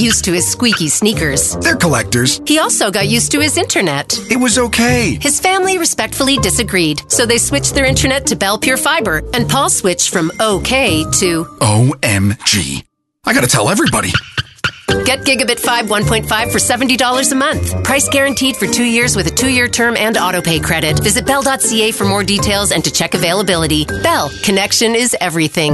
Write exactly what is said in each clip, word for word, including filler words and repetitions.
used to his squeaky sneakers. They're collectors. He also got used to his internet. It was okay. His family respectfully disagreed, so they switched their internet to Bell Pure Fiber, and Paul switched from okay to O M G. I gotta tell everybody. Get Gigabit five one point five for seventy dollars a month. Price guaranteed for two years with a two-year term and autopay credit. Visit bell dot c a for more details and to check availability. Bell. Connection is everything.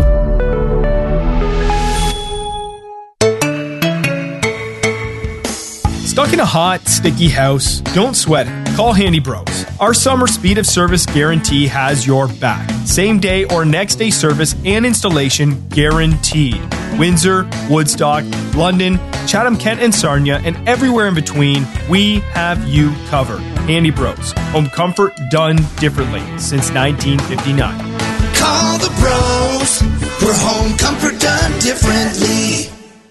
Stuck in a hot, sticky house? Don't sweat it. Call Handy Bros. Our summer speed of service guarantee has your back. Same day or next day service and installation guaranteed. Windsor, Woodstock, London, Chatham-Kent and Sarnia, and everywhere in between, we have you covered. Handy Bros. Home comfort done differently since nineteen fifty-nine. Call the bros for home comfort done differently.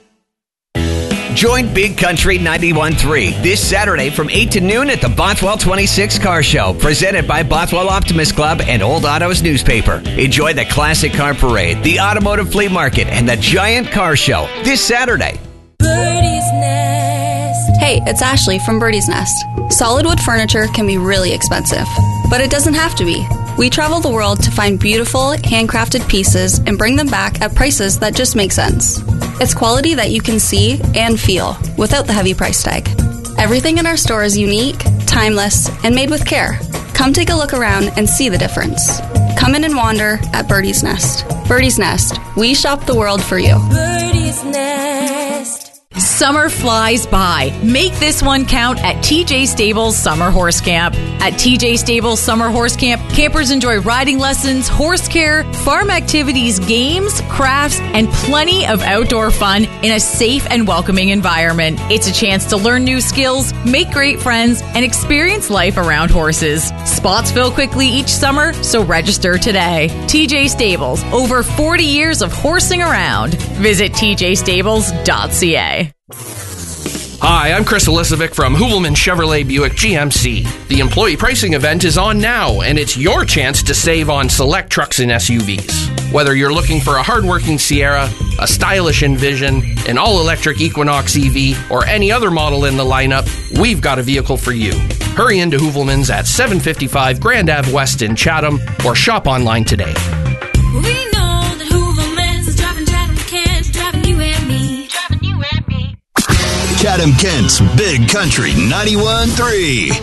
Join Big Country ninety-one point three this Saturday from eight to noon at the Bothwell twenty-six Car Show, presented by Bothwell Optimist Club and Old Autos newspaper. Enjoy the classic car parade, the automotive flea market, and the giant car show this Saturday. Birdie's Nest. Hey, it's Ashley from Birdie's Nest. Solid wood furniture can be really expensive, but it doesn't have to be. We travel the world to find beautiful, handcrafted pieces and bring them back at prices that just make sense. It's quality that you can see and feel without the heavy price tag. Everything in our store is unique, timeless, and made with care. Come take a look around and see the difference. Come in and wander at Birdie's Nest. Birdie's Nest. We shop the world for you. Birdie's Nest. Summer flies by. Make this one count at T J Stables Summer Horse Camp. At T J Stables Summer Horse Camp, campers enjoy riding lessons, horse care, farm activities, games, crafts, and plenty of outdoor fun in a safe and welcoming environment. It's a chance to learn new skills, make great friends, and experience life around horses. Spots fill quickly each summer, so register today. T J Stables, over forty years of horsing around. Visit t j stables dot c a. Hi, I'm Chris Elisovic from Hoovelman Chevrolet Buick G M C. The employee pricing event is on now, and it's your chance to save on select trucks and S U Vs. Whether you're looking for a hardworking Sierra, a stylish Envision, an all-electric Equinox E V, or any other model in the lineup, we've got a vehicle for you. Hurry into Hoovelman's at seven fifty-five Grand Ave West in Chatham, or shop online today. We know that Hoovelman's is driving Chatham-Kent, driving you and me, driving you and me. Chatham-Kent's Big Country ninety-one point three.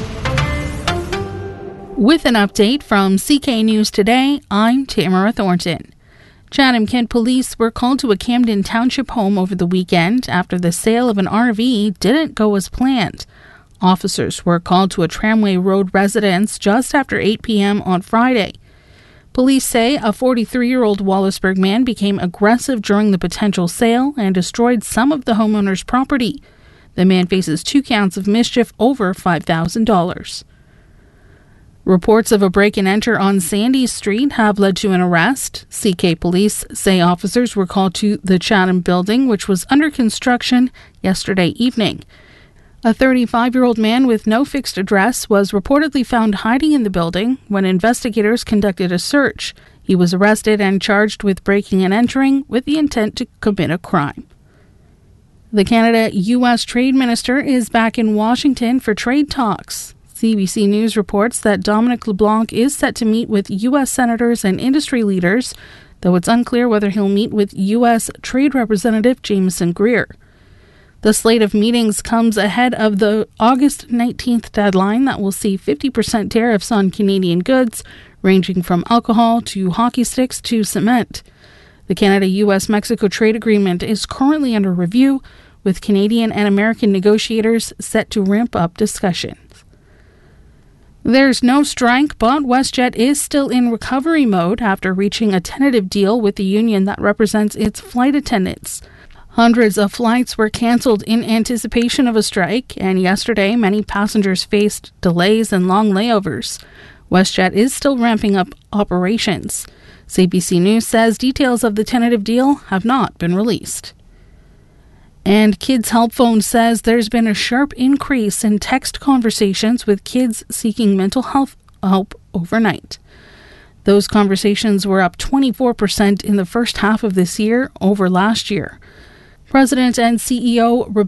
With an update from C K News Today, I'm Tamara Thornton. Chatham-Kent police were called to a Camden Township home over the weekend after the sale of an R V didn't go as planned. Officers were called to a Tramway Road residence just after eight p.m. on Friday. Police say a forty-three-year-old Wallaceburg man became aggressive during the potential sale and destroyed some of the homeowner's property. The man faces two counts of mischief over five thousand dollars. Reports of a break-and-enter on Sandy Street have led to an arrest. C K police say officers were called to the Chatham building, which was under construction yesterday evening. A thirty-five-year-old man with no fixed address was reportedly found hiding in the building when investigators conducted a search. He was arrested and charged with breaking and entering with the intent to commit a crime. The Canada-U S Trade Minister is back in Washington for trade talks. C B C News reports that Dominic LeBlanc is set to meet with U S senators and industry leaders, though it's unclear whether he'll meet with U S Trade Representative Jameson Greer. The slate of meetings comes ahead of the August nineteenth deadline that will see fifty percent tariffs on Canadian goods, ranging from alcohol to hockey sticks to cement. The Canada-U S Mexico trade agreement is currently under review, with Canadian and American negotiators set to ramp up discussions. There's no strike, but WestJet is still in recovery mode after reaching a tentative deal with the union that represents its flight attendants. Hundreds of flights were canceled in anticipation of a strike, and yesterday many passengers faced delays and long layovers. WestJet is still ramping up operations. C B C News says details of the tentative deal have not been released. And Kids Help Phone says there's been a sharp increase in text conversations with kids seeking mental health help overnight. Those conversations were up twenty-four percent in the first half of this year over last year. President and C E O